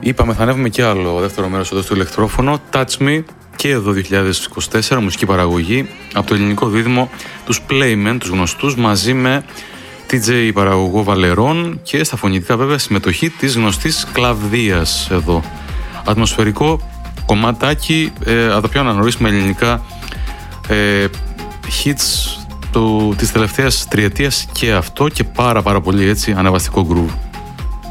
Είπαμε θα ανέβουμε και άλλο δεύτερο μέρος εδώ στο ηλεκτρόφωνο. Touch Me, και εδώ 2024, μουσική παραγωγή από το ελληνικό δίδυμο τους Playmen, τους γνωστούς, μαζί με DJ παραγωγό Βαλερών και στα φωνητικά βέβαια συμμετοχή της γνωστής Κλαβδίας εδώ. Ατμοσφαιρικό κομματάκι, από τα πιο αναγνωρίσιμα ελληνικά hits της τελευταίας τριετίας και αυτό, και πάρα πολύ έτσι αναβαστικό groove.